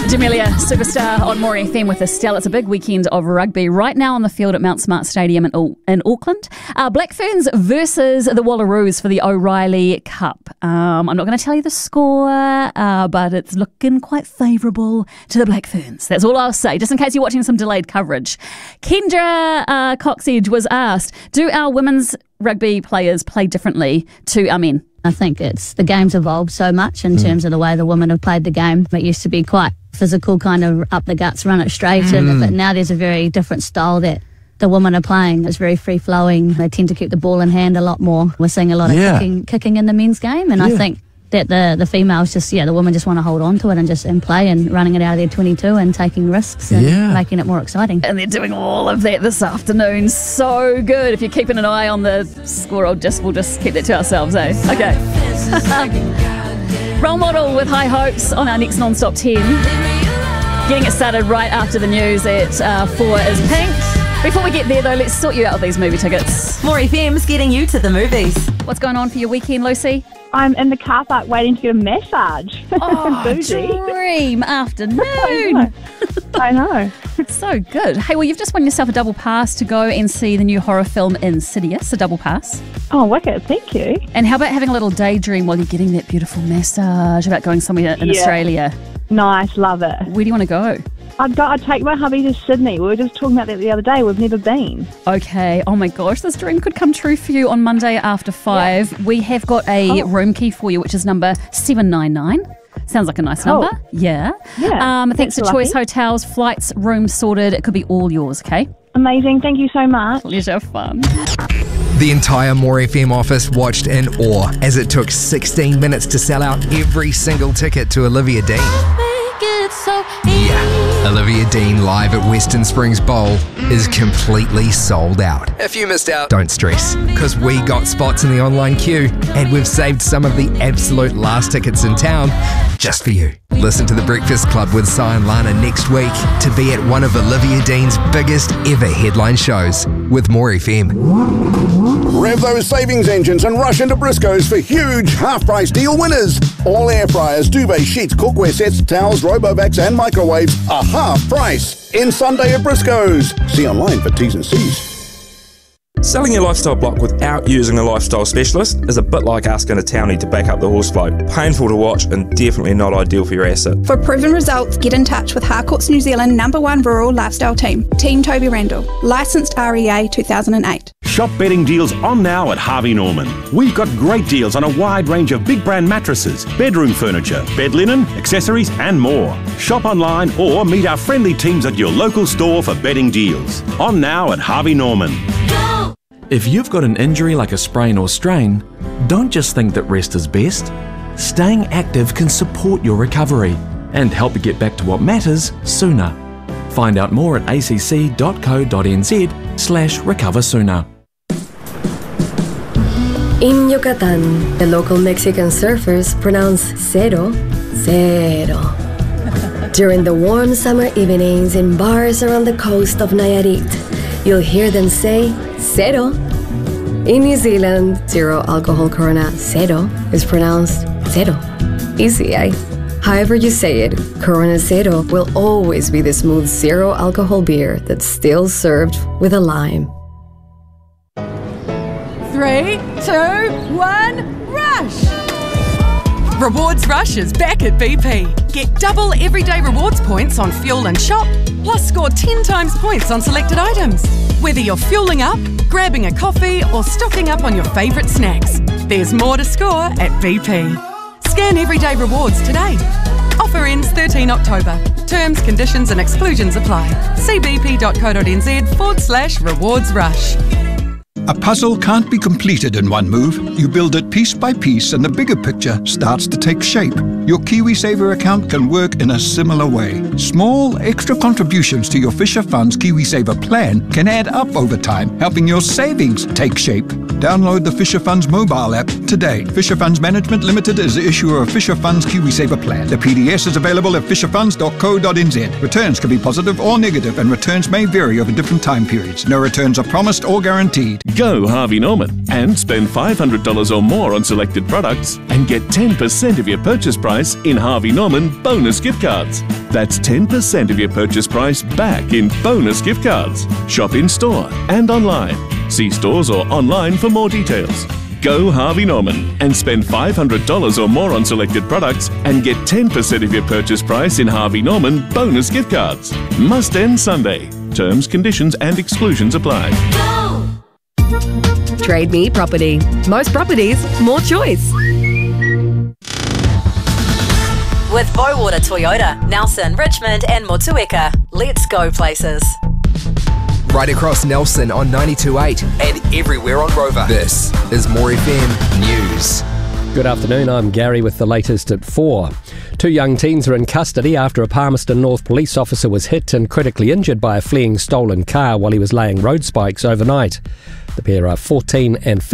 Jamelia, superstar on More FM with Estelle. It's a big weekend of rugby right now on the field at Mount Smart Stadium in Auckland. Black Ferns versus the Wallaroos for the O'Reilly Cup. I'm not going to tell you the score, but it's looking quite favourable to the Black Ferns. That's all I'll say, just in case you're watching some delayed coverage. Kendra Coxedge was asked, do our women's rugby players play differently to our men? I think the game's evolved so much in terms of the way the women have played the game. It used to be quite physical, kind of up the guts, run it straight, but now there's a very different style that the women are playing. It's very free-flowing. They tend to keep the ball in hand a lot more. We're seeing a lot of kicking in the men's game, and I think that the females the women just want to hold on to it and play and running it out of their 22 and taking risks and making it more exciting. And they're doing all of that this afternoon. So good. If you're keeping an eye on the score, we'll just keep that to ourselves, eh? Okay. Role model with high hopes on our next non-stop 10. Getting it started right after the news at 4 is Pink. Before we get there, though, let's sort you out with these movie tickets. More FM's getting you to the movies. What's going on for your weekend, Lucy? I'm in the car park waiting to get a massage. Oh, dream afternoon. I know. So good. Hey, well, you've just won yourself a double pass to go and see the new horror film Insidious, a double pass. Oh, wicked. Thank you. And how about having a little daydream while you're getting that beautiful massage, about going somewhere in Australia? Nice. Love it. Where do you want to go? I'd take my hubby to Sydney. We were just talking about that the other day. We've never been. Okay. Oh my gosh, this dream could come true for you on Monday after 5. Yeah. We have got a room key for you, which is number 799. Sounds like a nice number. Yeah. Thanks to Choice Hotels, flights, rooms sorted. It could be all yours, okay? Amazing. Thank you so much. Pleasure, fun. The entire More FM office watched in awe as it took 16 minutes to sell out every single ticket to Olivia Dean. Olivia Dean live at Western Springs Bowl is completely sold out. If you missed out, don't stress, because we got spots in the online queue and we've saved some of the absolute last tickets in town just for you. Listen to The Breakfast Club with Si and Lana next week to be at one of Olivia Dean's biggest ever headline shows with More FM. Rev those savings engines and rush into Briscoe's for huge half-price deal winners. All air fryers, duvet sheets, cookware sets, towels, Robovacs and microwaves are half price in Sunday at Briscoe's. See online for T's and C's. Selling your lifestyle block without using a lifestyle specialist is a bit like asking a townie to back up the horse float. Painful to watch and definitely not ideal for your asset. For proven results, get in touch with Harcourt's New Zealand #1 rural lifestyle team, Team Toby Randall, licensed REA 2008. Shop bedding deals on now at Harvey Norman. We've got great deals on a wide range of big brand mattresses, bedroom furniture, bed linen, accessories and more. Shop online or meet our friendly teams at your local store for bedding deals. On now at Harvey Norman. If you've got an injury like a sprain or strain, don't just think that rest is best. Staying active can support your recovery and help you get back to what matters sooner. Find out more at acc.co.nz/recoversooner. In Yucatan, the local Mexican surfers pronounce cero, cero. During the warm summer evenings in bars around the coast of Nayarit, you'll hear them say cero. In New Zealand, zero alcohol Corona Cero is pronounced cero. Easy, eh? However you say it, Corona Cero will always be the smooth zero alcohol beer that's still served with a lime. 3, 2, 1, rush! Rewards Rush is back at BP. Get double everyday rewards points on fuel and shop, plus score 10 times points on selected items. Whether you're fueling up, grabbing a coffee or stocking up on your favourite snacks, there's more to score at BP. Scan everyday rewards today. Offer ends 13 October. Terms, conditions and exclusions apply. See bp.co.nz/rewards rush. A puzzle can't be completed in one move. You build it piece by piece and the bigger picture starts to take shape. Your KiwiSaver account can work in a similar way. Small extra contributions to your Fisher Funds KiwiSaver plan can add up over time, helping your savings take shape. Download the Fisher Funds mobile app today. Fisher Funds Management Limited is the issuer of Fisher Funds KiwiSaver Plan. The PDS is available at fisherfunds.co.nz. Returns can be positive or negative, and returns may vary over different time periods. No returns are promised or guaranteed. Go Harvey Norman and spend $500 or more on selected products and get 10% of your purchase price in Harvey Norman bonus gift cards. That's 10% of your purchase price back in bonus gift cards. Shop in store and online. See stores or online for more details. Go Harvey Norman and spend $500 or more on selected products and get 10% of your purchase price in Harvey Norman bonus gift cards. Must end Sunday. Terms, conditions and exclusions apply. Trade Me Property. Most properties, more choice. With Bowater Toyota, Nelson, Richmond and Motueka. Let's go places. Right across Nelson on 92.8 and everywhere on Rover. This is More FM News. Good afternoon, I'm Gary with the latest at 4. 2 young teens are in custody after a Palmerston North police officer was hit and critically injured by a fleeing stolen car while he was laying road spikes overnight. The pair are 14 and 15.